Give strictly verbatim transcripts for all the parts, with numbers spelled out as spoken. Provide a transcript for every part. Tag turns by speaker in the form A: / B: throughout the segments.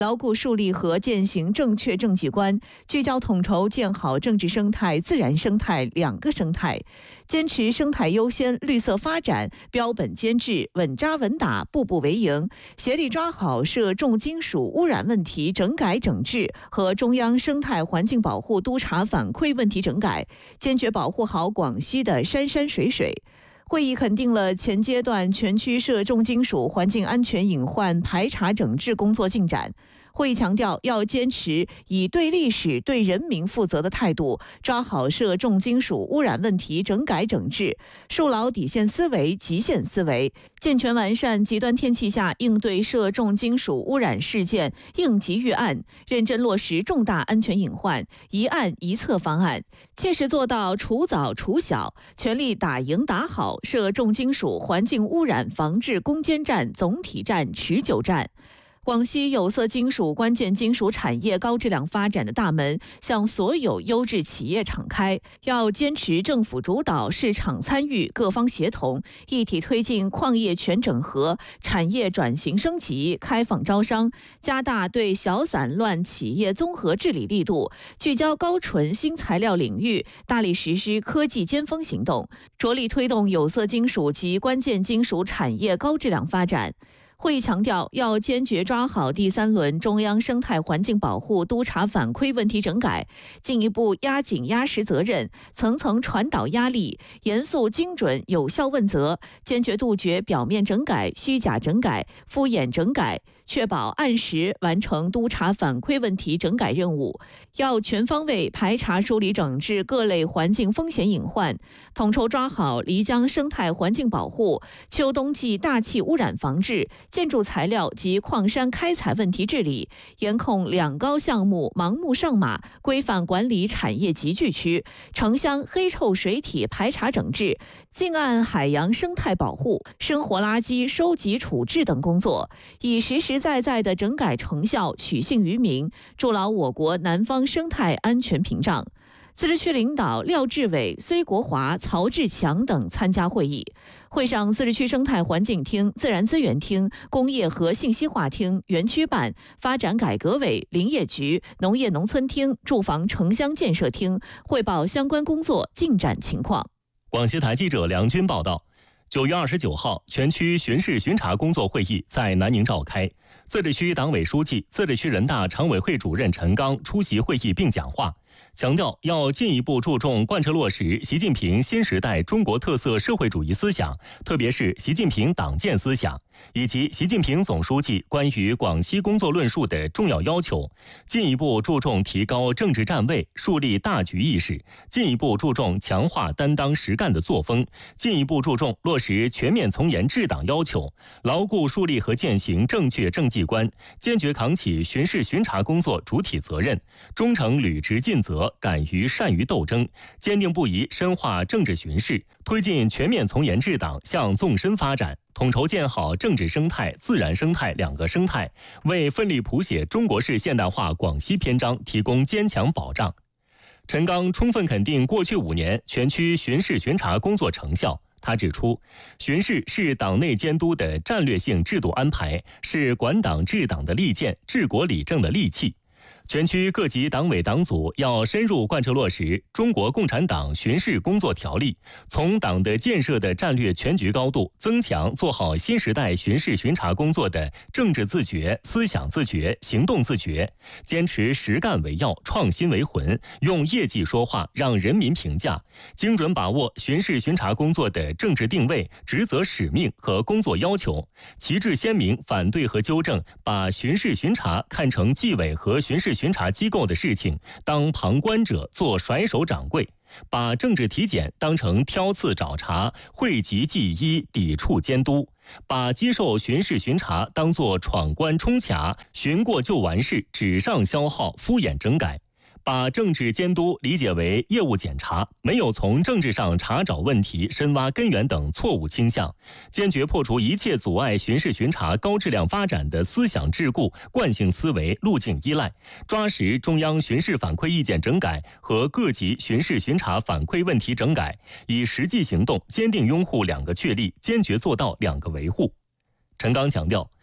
A: 牢固树立和践行正确政绩观，聚焦统筹建好政治生态、自然生态两个生态，坚持生态优先、绿色发展，标本兼治，稳扎稳打，步步为营，协力抓好涉重金属污染问题整改整治和中央生态环境保护督查反馈问题整改，坚决保护好广西的山山水水。会议肯定了前阶段全区涉重金属环境安全隐患排查整治工作进展。会议强调，要坚持以对历史、对人民负责的态度，抓好涉重金属污染问题整改整治，树牢底线思维、极限思维，健全完善极端天气下应对涉重金属污染事件应急预案，认真落实重大安全隐患一案一策方案，切实做到除早除小，全力打赢打好涉重金属环境污染防治攻坚战、总体战、持久战。广西有色金属关键金属产业高质量发展的大门向所有优质企业敞开，要坚持政府主导、市场参与、各方协同，一体推进矿业全整合、产业转型升级、开放招商，加大对小散乱企业综合治理力度，聚焦高纯新材料领域，大力实施科技尖峰行动，着力推动有色金属及关键金属产业高质量发展。会议强调，要坚决抓好第三轮中央生态环境保护督查反馈问题整改，进一步压紧压实责任，层层传导压力，严肃精准有效问责，坚决杜绝表面整改、虚假整改、敷衍整改，确保按时完成督查反馈问题整改任务。要全方位排查梳理整治各类环境风险隐患，统筹抓好漓江生态环境保护、秋冬季大气污染防治、建筑材料及矿山开采问题治理，严控两高项目盲目上马，规范管理产业集聚区、城乡黑臭水体排查整治，近岸海洋生态保护、生活垃圾收集处置等工作，以实实在在的整改成效取信于民，筑牢我国南方生态安全屏障。自治区领导廖志伟、崔国华、曹志强等参加会议。会上，自治区生态环境厅、自然资源厅、工业和信息化厅、园区办、发展改革委、林业局、农业农村厅、住房城乡建设厅汇报相关工作进展情况。
B: 广西台记者梁军报道。九月二十九号，全区巡视巡查工作会议在南宁召开。自治区党委书记、自治区人大常委会主任陈刚出席会议并讲话，强调要进一步注重贯彻落实习近平新时代中国特色社会主义思想，特别是习近平党建思想，以及习近平总书记关于广西工作论述的重要要求，进一步注重提高政治站位，树立大局意识，进一步注重强化担当实干的作风，进一步注重落实全面从严治党要求，牢固树立和践行正确政绩观，坚决扛起巡视巡查工作主体责任，忠诚履职尽责，敢于善于斗争，坚定不移深化政治巡视，推进全面从严治党向纵深发展，统筹建好政治生态、自然生态两个生态，为奋力谱写中国式现代化广西篇章提供坚强保障。陈刚充分肯定过去五年全区巡视巡查工作成效。他指出，巡视是党内监督的战略性制度安排，是管党治党的利剑、治国理政的利器。全区各级党委党组要深入贯彻落实《中国共产党巡视工作条例》，从党的建设的战略全局高度增强做好新时代巡视巡查工作的政治自觉、思想自觉、行动自觉，坚持实干为要、创新为魂，用业绩说话，让人民评价，精准把握巡视巡查工作的政治定位、职责使命和工作要求，旗帜鲜明反对和纠正把巡视巡查看成纪委和巡视巡查机构的事情，当旁观者做甩手掌柜，把政治体检当成挑刺找茬、讳疾忌医、抵触监督，把接受巡视巡查当作闯关冲卡、巡过就完事、纸上消耗、敷衍整改，把政治监督理解为业务检查，没有从政治上查找问题、深挖根源等错误倾向，坚决破除一切阻碍巡视巡查高质量发展的思想桎梏、惯性思维、路径依赖，抓实中央巡视反馈意见整改和各级巡视巡查反馈问题整改，以实际行动坚定拥护两个确立，坚决做到两个维护。陈刚强调，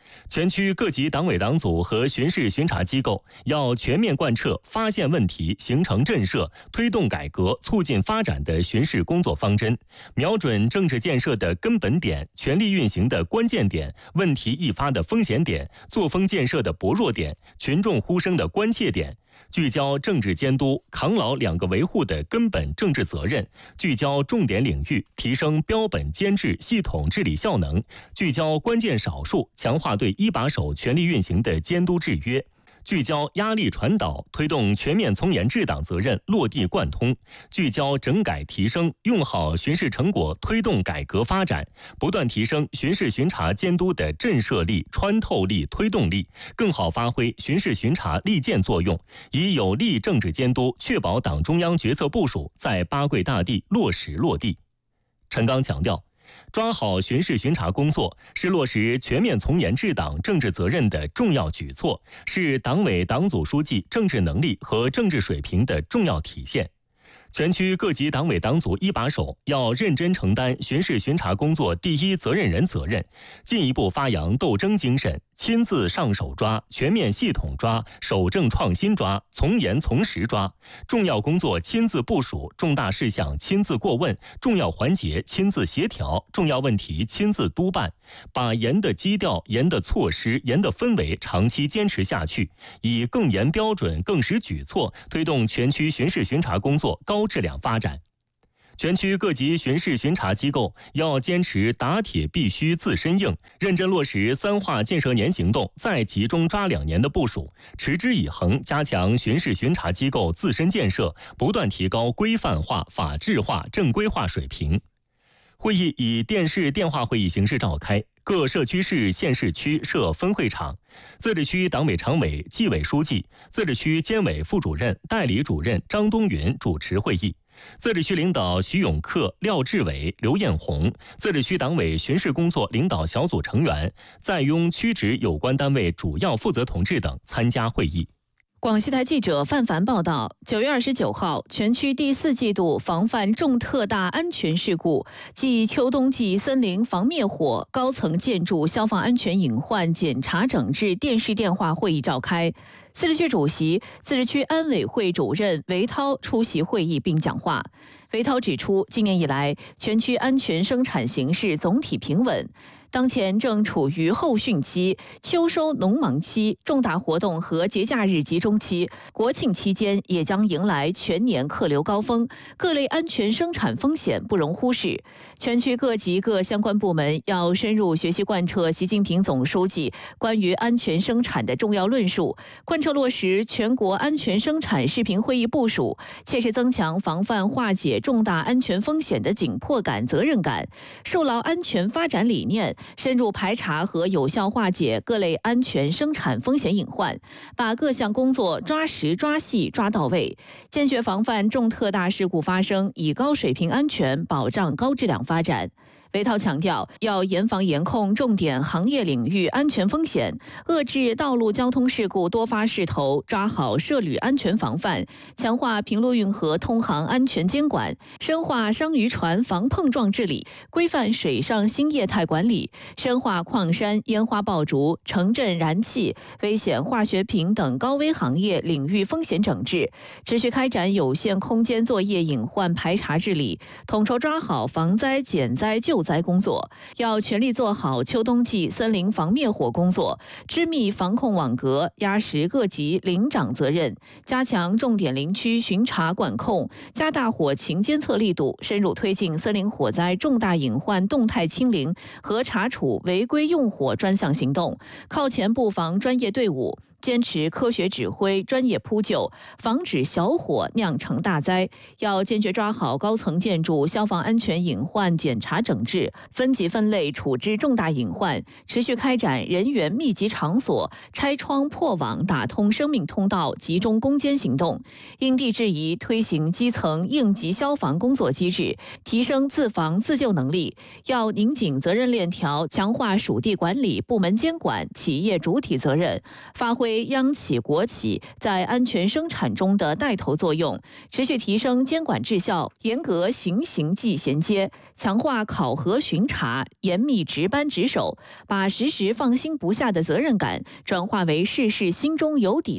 B: 全区各级党委党组和巡视巡查机构要全面贯彻发现问题、形成震慑、推动改革、促进发展的巡视工作方针，瞄准政治建设的根本点、权力运行的关键点、问题易发的风险点、作风建设的薄弱点、群众呼声的关切点，聚焦政治监督，扛牢两个维护的根本政治责任，聚焦重点领域，提升标本监制系统治理效能，聚焦关键少数，强化对一把手权力运行的监督制约，聚焦压力传导，推动全面从严治党责任落地贯通，聚焦整改提升，用好巡视成果推动改革发展，不断提升巡视巡查监督的震慑力、穿透力、推动力，更好发挥巡视巡查利剑作用，以有力政治监督确保党中央决策部署在八桂大地落实落地。陈刚强调，抓好巡视巡查工作是落实全面从严治党政治责任的重要举措，是党委党组书记政治能力和政治水平的重要体现。全区各级党委党组一把手要认真承担巡视巡查工作第一责任人责任，进一步发扬斗争精神，亲自上手抓，全面系统抓，守正创新抓，从严从实抓，重要工作亲自部署，重大事项亲自过问，重要环节亲自协调，重要问题亲自督办，把严的基调、严的措施、严的氛围长期坚持下去，以更严标准、更实举措推动全区巡视巡查工作高质量发展。全区各级巡视巡查机构要坚持打铁必须自身硬，认真落实三化建设年行动再集中抓两年的部署，持之以恒加强巡视巡查机构自身建设，不断提高规范化、法治化、正规化水平。会议以电视电话会议形式召开，各社区市、县市区设分会场，自治区党委常委、纪委书记、自治区监委副主任、代理主任张东云主持会议。自治区领导徐永克、廖志伟、刘艳红，自治区党委巡视工作领导小组成员、在庸区直有关单位主要负责同志等参加会议。
A: 广西台记者范凡报道，九月二十九号，全区第四季度防范重特大安全事故暨秋冬季森林防灭火高层建筑消防安全隐患检查整治电视电话会议召开。自治区主席、自治区安委会主任韦涛出席会议并讲话。韦涛指出，今年以来，全区安全生产形势总体平稳。当前正处于后汛期、秋收农忙期、重大活动和节假日集中期，国庆期间也将迎来全年客流高峰，各类安全生产风险不容忽视。全区各级各相关部门要深入学习贯彻习近平总书记关于安全生产的重要论述，贯彻落实全国安全生产视频会议部署，切实增强防范化解重大安全风险的紧迫感、责任感，树牢安全发展理念，深入排查和有效化解各类安全生产风险隐患，把各项工作抓实抓细抓到位，坚决防范重特大事故发生，以高水平安全保障高质量发展。韦涛强调，要严防严控重点行业领域安全风险，遏制道路交通事故多发势头，抓好涉旅安全防范，强化平陆运河通航安全监管，深化商渔船防碰撞治理，规范水上新业态管理，深化矿山、烟花爆竹、城镇燃气、危险化学品等高危行业领域风险整治，持续开展有限空间作业隐患排查治理，统筹抓好防灾减灾救灾工作，要全力做好秋冬季森林防灭火工作，织密防控网格，压实各级领长责任，加强重点林区巡查管控，加大火情监测力度，深入推进森林火灾重大隐患动态清零和查处违规用火专项行动，靠前布防专业队伍，坚持科学指挥、专业扑救，防止小火酿成大灾。要坚决抓好高层建筑消防安全隐患检查整治，分级分类处置重大隐患，持续开展人员密集场所拆窗破网打通生命通道集中攻坚行动，因地制宜推行基层应急消防工作机制，提升自防自救能力。要拧紧责任链条，强化属地管理、部门监管、企业主体责任，发挥挥央企国企在安全生产中的带头作用，持续提升监管质效，严格行刑纪衔接，强化考核巡查，严密值班值守，把时时放心不下的责任感转化为事事心中有底